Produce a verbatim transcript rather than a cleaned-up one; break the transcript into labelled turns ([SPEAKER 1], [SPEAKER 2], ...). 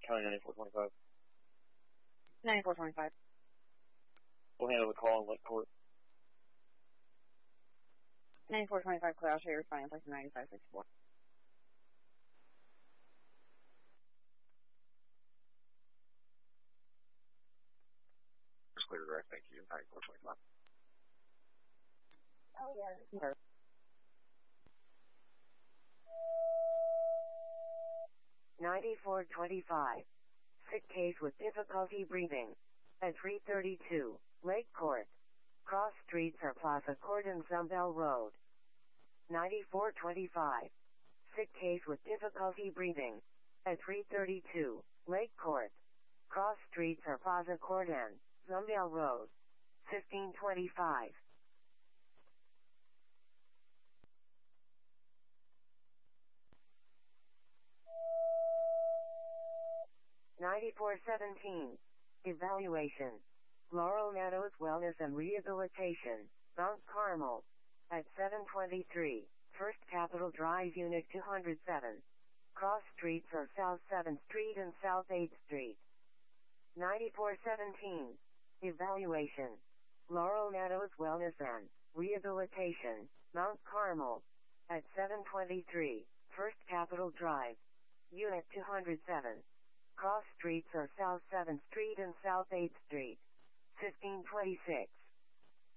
[SPEAKER 1] County ninety-four twenty-five.
[SPEAKER 2] ninety-four twenty-five.
[SPEAKER 1] We'll handle the call in Lake Court.
[SPEAKER 2] ninety-four twenty-five, clear. I'll show you responding place ninety-five sixty-four.
[SPEAKER 1] It's clear direct, thank you. ninety-four twenty-five.
[SPEAKER 2] Oh, yeah. Sure.
[SPEAKER 3] ninety-four twenty-five. Sick case with difficulty breathing. At three thirty-two, Lake Court. Cross streets are Plaza Court and Zumbel Road. ninety-four twenty-five. Sick case with difficulty breathing. At three thirty-two, Lake Court. Cross streets are Plaza Court and Zumbel Road. fifteen twenty-five. ninety-four seventeen. Evaluation. Laurel Meadows Wellness and Rehabilitation, Mount Carmel. At seven twenty-three, First Capitol Drive Unit two oh seven. Cross streets are South seventh Street and South eighth Street. ninety-four seventeen. Evaluation. Laurel Meadows Wellness and Rehabilitation, Mount Carmel. At seven twenty-three, First Capitol Drive, Unit two oh seven. Cross streets are South seventh Street and South eighth Street. fifteen twenty-six.